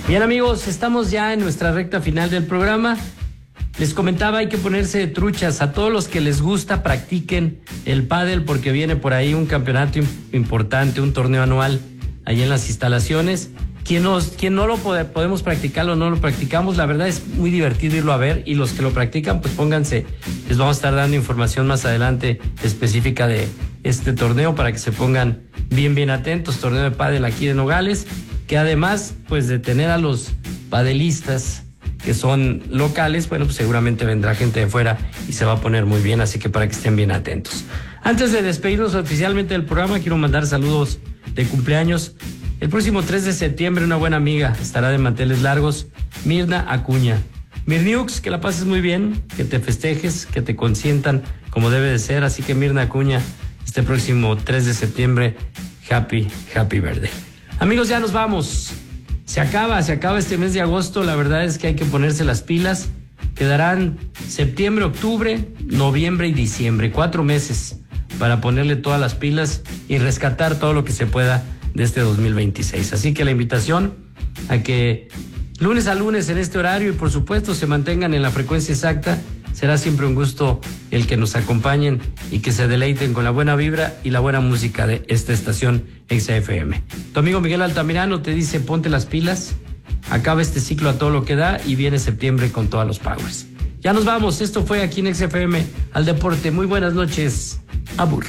Bien, amigos, estamos ya en nuestra recta final del programa. Les comentaba, hay que ponerse de truchas. A todos los que les gusta, practiquen el pádel, porque viene por ahí un campeonato importante, un torneo anual ahí en las instalaciones. Quien no lo podemos practicarlo, no lo practicamos, la verdad es muy divertido irlo a ver, y los que lo practican, pues pónganse, les vamos a estar dando información más adelante específica de este torneo para que se pongan bien atentos. Torneo de pádel aquí de Nogales, que además, pues, de tener a los padelistas que son locales, bueno, pues seguramente vendrá gente de fuera y se va a poner muy bien, así que para que estén bien atentos. Antes de despedirnos oficialmente del programa, quiero mandar saludos de cumpleaños. El próximo 3 de septiembre una buena amiga estará de manteles largos, Mirna Acuña. Mirniux, que la pases muy bien, que te festejes, que te consientan como debe de ser, así que Mirna Acuña, este próximo 3 de septiembre, happy birthday. Amigos, ya nos vamos. Se acaba este mes de agosto. La verdad es que hay que ponerse las pilas. Quedarán septiembre, octubre, noviembre y diciembre. 4 meses para ponerle todas las pilas y rescatar todo lo que se pueda de este 2026. Así que la invitación a que lunes a lunes en este horario, y por supuesto se mantengan en la frecuencia exacta. Será siempre un gusto el que nos acompañen y que se deleiten con la buena vibra y la buena música de esta estación XFM. Tu amigo Miguel Altamirano te dice: ponte las pilas, acaba este ciclo a todo lo que da y viene septiembre con todos los powers. Ya nos vamos. Esto fue aquí en XFM Al Deporte. Muy buenas noches. Abur.